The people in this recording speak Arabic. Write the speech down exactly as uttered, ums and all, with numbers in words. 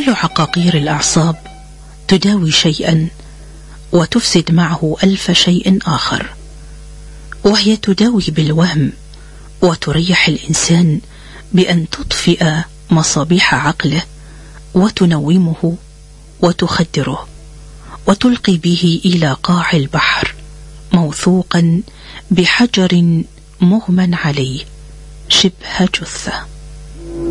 كل عقاقير الأعصاب تداوي شيئا وتفسد معه ألف شيء آخر، وهي تداوي بالوهم وتريح الإنسان بأن تطفئ مصابيح عقله وتنومه وتخدره وتلقي به إلى قاع البحر موثوقا بحجر مغمى عليه شبه جثة.